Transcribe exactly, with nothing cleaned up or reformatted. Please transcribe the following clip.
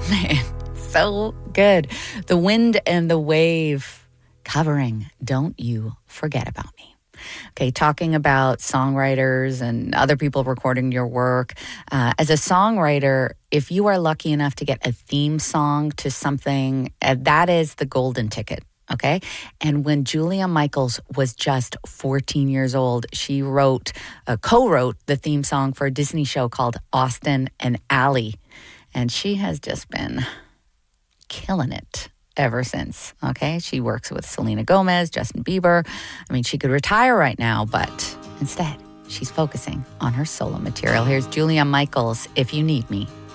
Man, so good. The Wind and the Wave covering Don't You Forget About Me. Okay, talking about songwriters and other people recording your work. Uh, as a songwriter, if you are lucky enough to get a theme song to something, uh, that is the golden ticket. Okay. And when Julia Michaels was just fourteen years old, she wrote, uh, co-wrote the theme song for a Disney show called Austin and Ally. And she has just been killing it ever since. Okay. She works with Selena Gomez, Justin Bieber. I mean, she could retire right now, but instead she's focusing on her solo material. Here's Julia Michaels, If You Need Me.